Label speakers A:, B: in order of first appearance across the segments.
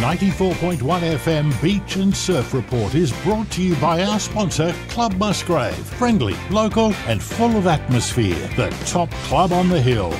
A: 94.1 FM Beach and Surf Report is brought to you by our sponsor, Club Musgrave. Friendly, local and full of atmosphere. The top club on the hill.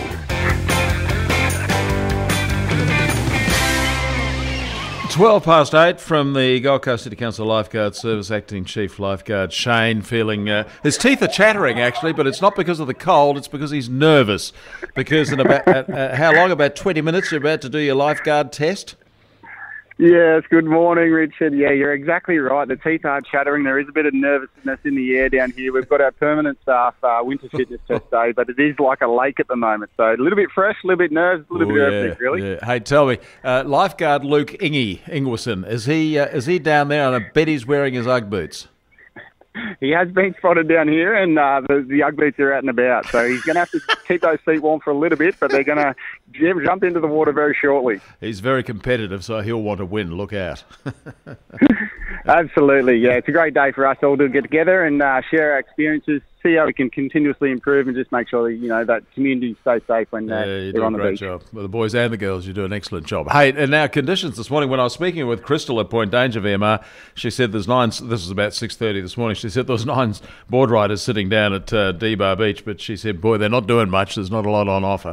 B: It's 8:12 from the Gold Coast City Council Lifeguard Service, Acting Chief Lifeguard Shane, feeling... his teeth are chattering, actually, but it's not because of the cold, it's because he's nervous. Because in about, how long? About 20 minutes, you're about to do your lifeguard test?
C: Yes, good morning, Richard. Yeah, you're exactly right. The teeth are chattering. There is a bit of nervousness in the air down here. We've got our permanent staff winter fitness test day, but it is like a lake at the moment. So a little bit fresh, a little bit nervous, a little bit of everything, really.
B: Yeah. Hey, tell me, lifeguard Luke Ingwerson, is he down there? And I bet he's wearing his Ugg boots.
C: He has been spotted down here, and the Ugg boots are out and about. So he's going to have to keep those feet warm for a little bit, but they're going to jump into the water very shortly.
B: He's very competitive, so he'll want to win. Look out.
C: Absolutely, yeah. It's a great day for us all to get together and share our experiences, see how we can continuously improve and just make sure that, that community stays safe when they're on the beach. You do a great
B: job. Well, the boys and the girls, you do an excellent job. Hey, and now conditions this morning, when I was speaking with Crystal at Point Danger VMR, she said there's 9, this was about 6:30 this morning, she said there was 9 board riders sitting down at D-Bar Beach, but she said, boy, they're not doing much, there's not a lot on offer.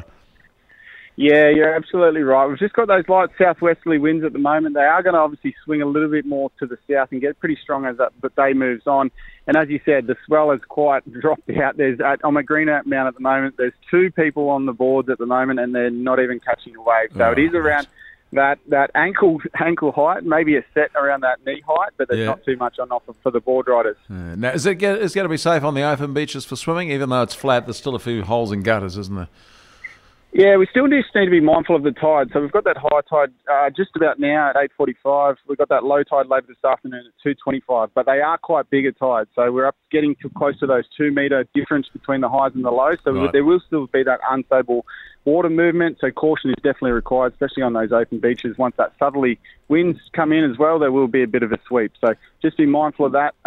C: Yeah, you're absolutely right. We've just got those light southwesterly winds at the moment. They are going to obviously swing a little bit more to the south and get pretty strong as the day moves on. And as you said, the swell has quite dropped out. I'm at Greenmount at the moment. There's 2 people on the boards at the moment, and they're not even catching a wave. So it is around that ankle height, maybe a set around that knee height, but there's not too much on offer for the board riders.
B: Now, is it going to be safe on the open beaches for swimming, even though it's flat? There's still a few holes and gutters, isn't there?
C: Yeah, we still just need to be mindful of the tide. So we've got that high tide just about now at 8:45. We've got that low tide later this afternoon at 2:25. But they are quite bigger tides. So we're up getting too close to those 2 metre difference between the highs and the lows. So there will still be that unstable water movement. So caution is definitely required, especially on those open beaches. Once that southerly winds come in as well, there will be a bit of a sweep. So just be mindful of that.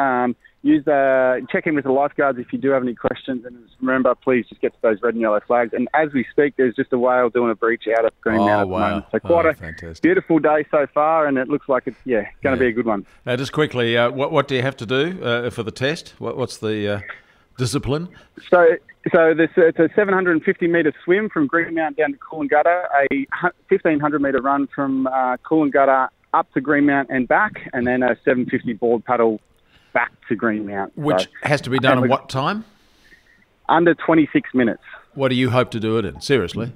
C: Check in with the lifeguards if you do have any questions, and remember, please just get to those red and yellow flags. And as we speak, there's just a whale doing a breach out at Greenmount at the moment. So quite a fantastic, beautiful day so far, and it looks like it's going to be a good one.
B: Now, just quickly, what do you have to do for the test? What's the discipline?
C: So it's a 750 metre swim from Greenmount down to Coolangatta, a 1,500 metre run from Coolangatta up to Greenmount and back, and then a 750 board paddle back to Greenmount.
B: Which has to be done in what time?
C: Under 26 minutes.
B: What do you hope to do it in? Seriously?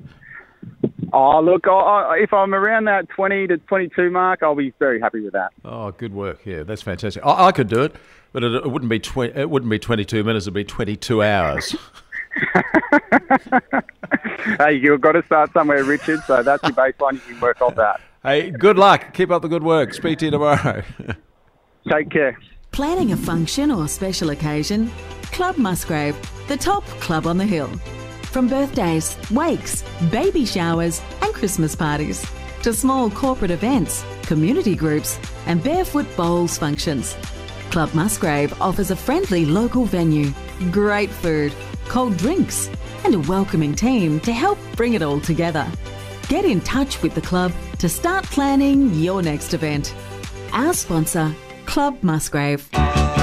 C: Oh, look, if I'm around that 20 to 22 mark, I'll be very happy with that.
B: Oh, good work. Yeah, that's fantastic. I could do it, but it wouldn't be 22 minutes, it'd be 22 hours.
C: Hey, you've got to start somewhere, Richard, so that's your baseline. You can work off that.
B: Hey, good luck. Keep up the good work. Speak to you tomorrow.
C: Take care.
D: Planning a function or special occasion? Club Musgrave, the top club on the hill. From birthdays, wakes, baby showers and Christmas parties to small corporate events, community groups and barefoot bowls functions. Club Musgrave offers a friendly local venue, great food, cold drinks and a welcoming team to help bring it all together. Get in touch with the club to start planning your next event. Our sponsor, Club Musgrave.